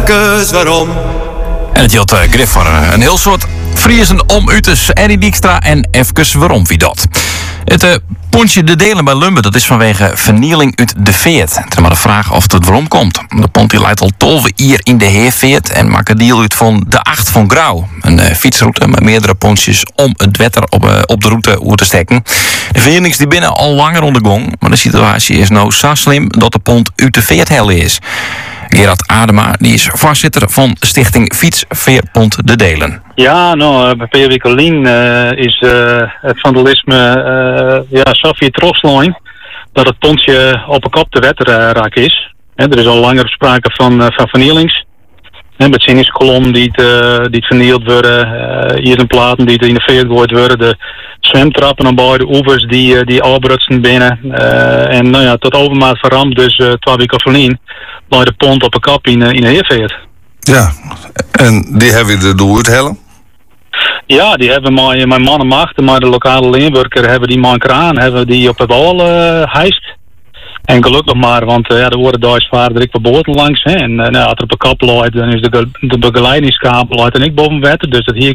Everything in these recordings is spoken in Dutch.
Even waarom. En het hield grif voor een heel soort Friesen om Utes, Eddie Dijkstra en even waarom wie dat. Het pontje de delen bij Lumber, dat is vanwege vernieling uit de veert. Het is maar de vraag of het waarom komt. De pont die leidt al 12 jaar in de heerveert en maakt een deel uit van de 8 van Grauw. Een fietsroute met meerdere pontjes om het wetter op de route te steken. De vernielings die binnen al langer onder gong, maar de situatie is nou zo slim dat de pont uit de veert hel is. Gerard Adema die is voorzitter van Stichting Fietsveerpont de Delen. Ja, nou, bij P.W. Colleen is het vandalisme Sofie Trosloin dat het pontje op een kop de wetter raak is. Er is al langer sprake van vernielings. Met zinningskolom die het vernield worden, ijzerplaten die in de veer gegooid worden, de zwemtrappen aan beide oevers die afbrutsen binnen. En nou ja, tot overmaat verramd, dus 2 weken verlien, lag de pont op een kop in de heerveer. Ja, en die hebben we er door het hellen? Ja, die hebben mijn mannenmacht, maar de lokale leenwerker hebben die man kraan, hebben die op de wal hijst. En gelukkig maar, want er worden daar zwaar direct voor boten langs. Hè. En als er op een kap loopt, dan is de begeleidingskabel uit en ik boven wetten. Dus dat hier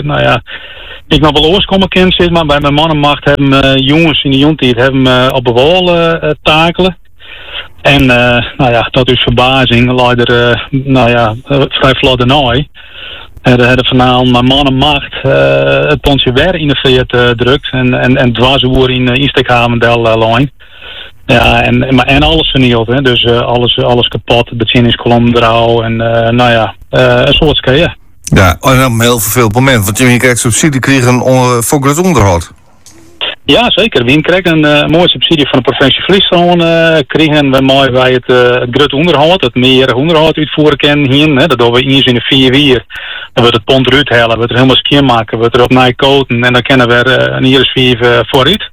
ik nog wel ooskomen kan zitten, maar bij mijn mannenmacht hebben jongens in de jontijd op de wal takelen. En tot uw verbazing lag er vrij vlot ernaar. Er hadden vanavond mijn mannenmacht het pontje weer in de veert drukt en dwarsoer in Insteekhavendel lijn. Ja, en alles vernield, hè. Dus alles kapot, de bezinningskolom eruit en een soort skeeën. Ja, en dan heel vervelend moment, want je krijgt subsidie kregen voor het onderhoud. Ja, zeker. We kregen een mooie subsidie van de provincie Friesland. Kregen we mooi bij het groot onderhoud, het meer onderhoud uitvoeren kennen hier. Dat doen we eens in de 4 jaar. Dan wordt het pont eruit halen, wordt er helemaal skin maken, wordt er op nijkoten en dan kennen we een jaar 5 vooruit.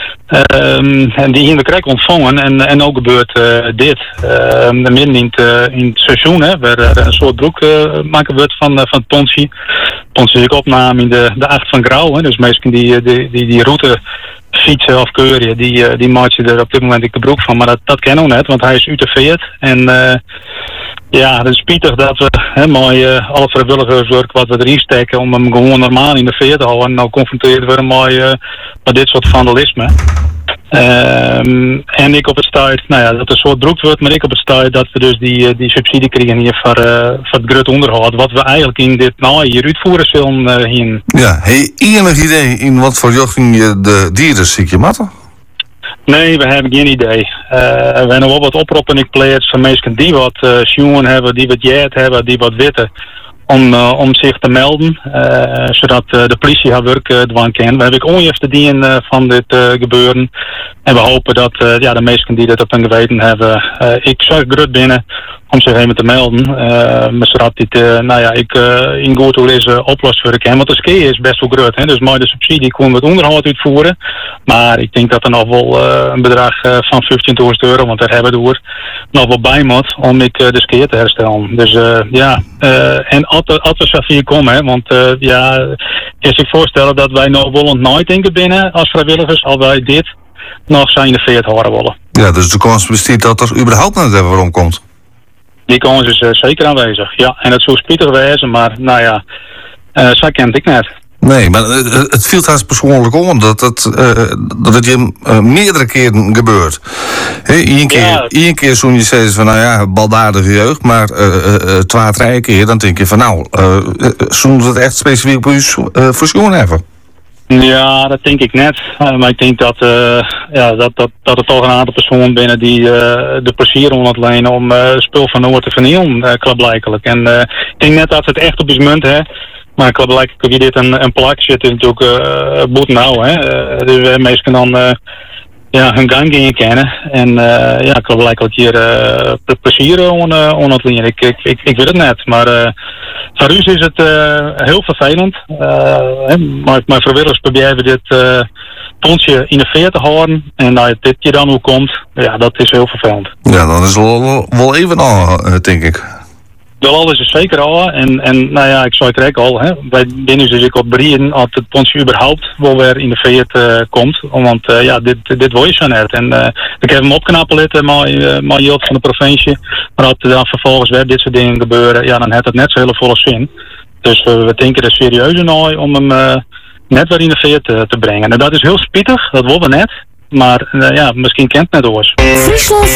En die hebben we krijgen ontvangen en ook gebeurt dit. Midden in het seizoen, waar een soort broek maken wordt van het pontje. Het pontje is ook opname in de 8 van Grauw. Hè. Dus mensen die route fietsen of keuren, die maak je er op dit moment de broek van. Maar dat kennen we net, want hij is uit de veert. En het is spietig dat we mooi alle vrijwilligerswerk wat we erin steken om hem gewoon normaal in de veer te houden. En nou confronteerd worden met dit soort vandalisme. En ik op het stuit, dat er soort broek wordt, maar ik op het stuit dat we dus die subsidie krijgen hier voor het groot onderhoud. Wat we eigenlijk in dit hier uitvoeren zullen hier. Ja, heb je enig idee in wat voor jochting je de dieren ziek je matten? Nee, we hebben geen idee. We hebben wel wat oproepen in plaats van mensen die wat sjoen hebben, die wat jet hebben, die wat weten. Om zich te melden, zodat de politie haar werk dwang kan. We hebben ook onjuist de dien van dit gebeuren. En we hopen dat de mensen die dit op hun geweten hebben, ik zag grut binnen om zich even te melden. Maar zodat dit, ik in goed hoe deze oplost voor kan. Want de ski is best wel grut. Hè? Dus met de subsidie kunnen we het onderhoud uitvoeren. Maar ik denk dat er nog wel een bedrag van €15.000, want daar hebben we door, nog wel bij moet om de ski te herstellen. Dus en als we zo hier komen, hè, want je zich voorstellen dat wij nog wel nooit denken binnen als vrijwilligers, als wij dit nog zijn de 40 horen willen. Ja, dus de kans bestaat dat er überhaupt naar het waarom komt? Die kans is zeker aanwezig, ja. En dat zou spietig wezen, maar zo kent ik net. Nee, maar het viel trouwens persoonlijk om dat het je meerdere keren gebeurt. Eén keer zo'n je zegt van baldadige jeugd, maar 2, 3 keer dan denk je van zo'n het echt specifiek op u verzoen hebben. Ja, dat denk ik net. Maar ik denk dat er toch een aantal personen binnen die de plezier ontlenen om spul van Noord te vernielen, klaarblijkelijk. En ik denk net dat ze het echt op is munt, hè. Maar klaarblijkelijk heb je dit een plak zitten natuurlijk boet nou, hè. Dus mensen dan hun gang gingen kennen. En klaarblijkelijk hier plezier ontlenen. Ik weet het net, maar voor u is het heel vervelend. Maar vrijwilligers proberen dit pontje in de veer te houden. En dit je dan hoe komt, dat is heel vervelend. Ja, dan is het wel even aan, denk ik. Wel al is het zeker al. En nou ja, ik zei het al. Hè, wij binnen dus ik op Brien als het pontje überhaupt wel weer in de veert komt. Want ja, dit wil je zo net. En ik heb hem opknappen maar Jilt van de provincie. Maar als er dan vervolgens weer dit soort dingen gebeuren, ja, dan heeft het net zo hele volle zin. Dus we denken er serieus naar om hem net weer in de veert te brengen. En dat is heel spietig, dat willen we net. Maar ja, misschien kent het net oors. Friesland